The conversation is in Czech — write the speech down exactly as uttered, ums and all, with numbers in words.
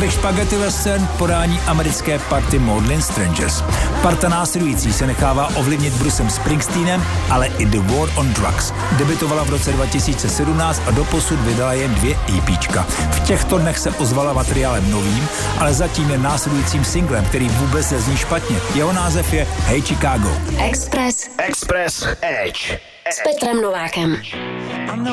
Tolik Spaghetti Western podání americké party Maudlin Strangers. Parta následující se nechává ovlivnit Brucem Springsteenem, ale i The War on Drugs. Debutovala v roce dva tisíce sedmnáct a doposud vydala jen dvě EPčka. V těchto dnech se ozvala materiálem novým, ale zatím je následujícím singlem, který vůbec nezní špatně. Jeho název je Hey Chicago. Express. Express Edge. S Petrem Novákem.